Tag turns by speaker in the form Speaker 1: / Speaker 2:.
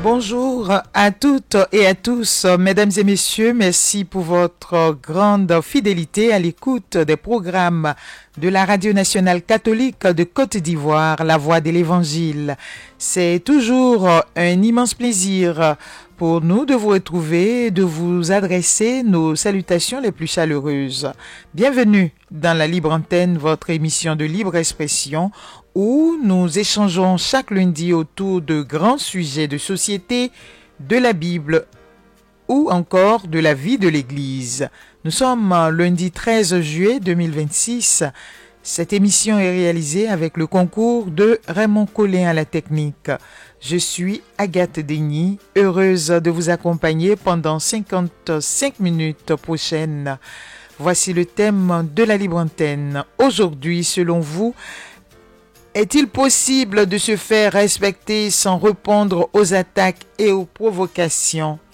Speaker 1: Bonjour à toutes et à tous, mesdames et messieurs, merci pour votre grande fidélité à l'écoute des programmes de la Radio nationale catholique de Côte d'Ivoire, La Voix de l'Évangile. C'est toujours un immense plaisir pour nous de vous retrouver et de vous adresser nos salutations les plus chaleureuses. Bienvenue dans la Libre Antenne, votre émission de libre expression où nous échangeons chaque lundi autour de grands sujets de société, de la Bible ou encore de la vie de l'Église. Nous sommes lundi 13 juillet 2026. Cette émission est réalisée avec le concours de Raymond Collin à la technique. Je suis Agathe Denis, heureuse de vous accompagner pendant 55 minutes prochaines. Voici le thème de la Libre Antenne. Aujourd'hui, selon vous, est-il possible de se faire respecter sans répondre aux attaques et aux provocations?